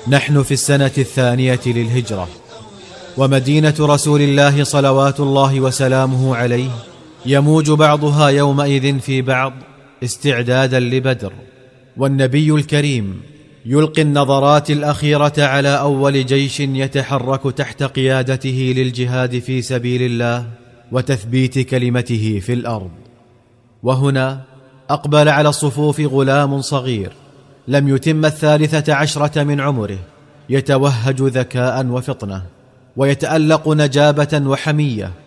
نحن في السنة 2 للهجرة، ومدينة رسول الله صلوات الله وسلامه عليه يموج بعضها يومئذ في بعض استعدادا لبدر، والنبي الكريم يلقي النظرات الأخيرة على أول جيش يتحرك تحت قيادته للجهاد في سبيل الله وتثبيت كلمته في الأرض. وهنا أقبل على الصفوف غلام صغير لم يتم 13 من عمره، يتوهج ذكاء وفطنة، ويتألق نجابة وحمية،